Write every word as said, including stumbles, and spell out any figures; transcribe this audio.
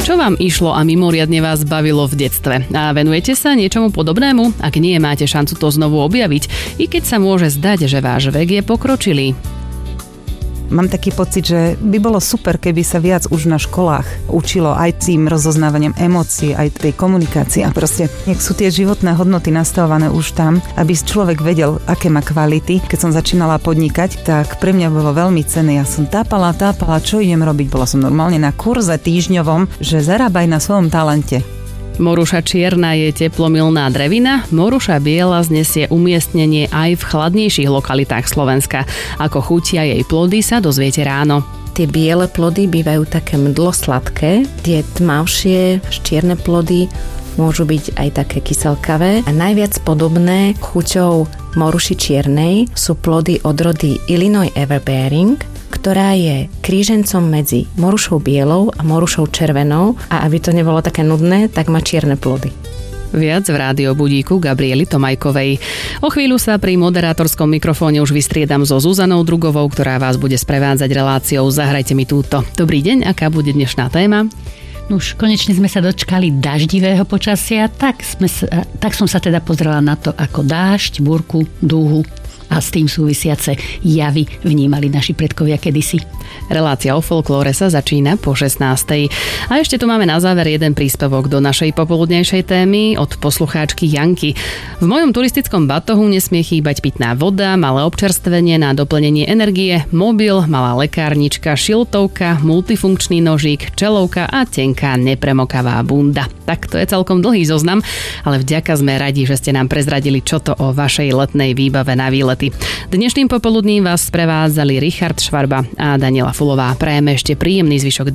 Čo vám išlo a mimoriadne vás bavilo v detstve? A venujete sa niečomu podobnému? Ak nie, máte šancu to znovu objaviť, i keď sa môže zdať, že váš vek je pokročilý. Mám taký pocit, že by bolo super, keby sa viac už na školách učilo aj tým rozoznávaniam emócií, aj tej komunikácii a proste nech sú tie životné hodnoty nastavované už tam, aby človek vedel, aké má kvality. Keď som začínala podnikať, tak pre mňa bolo veľmi cenné. Ja som tápala, tápala, čo idem robiť. Bola som normálne na kurze týždňovom, že zarábaj na svojom talente. Moruša čierna je teplomilná drevina, moruša biela znesie umiestnenie aj v chladnejších lokalitách Slovenska. Ako chutia jej plody sa dozviete ráno. Tie biele plody bývajú také mdlo-sladké, tie tmavšie čierne plody môžu byť aj také kyselkavé. A najviac podobné chuťou moruši čiernej sú plody odrody Illinois Everbearing, ktorá je krížencom medzi morušou bielou a morušou červenou a aby to nebolo také nudné, tak má čierne plody. Viac v Rádio Budíku Gabriely Tomajkovej. O chvíľu sa pri moderátorskom mikrofóne už vystriedam so Zuzanou Drugovou, ktorá vás bude sprevádzať reláciou Zahrajte mi túto. Dobrý deň, aká bude dnešná téma? No už konečne sme sa dočkali daždivého počasia, tak, sme sa, tak som sa teda pozrela na to, ako dážď, búrku, dúhu a s tým súvisiace javy vnímali naši predkovia kedysi. Relácia o folklóre sa začína po šestnástej. A ešte tu máme na záver jeden príspevok do našej popoludnejšej témy od poslucháčky Janky. V mojom turistickom batohu nesmie chýbať pitná voda, malé občerstvenie na doplnenie energie, mobil, malá lekárnička, šiltovka, multifunkčný nožík, čelovka a tenká nepremokavá bunda. Tak to je celkom dlhý zoznam, ale vďaka sme radi, že ste nám prezradili, čo to o vašej letnej výbave na výlet. Dnešným popoludním vás sprevádzali Richard Švarba a Daniela Fulová. Prajeme ešte príjemný zvyšok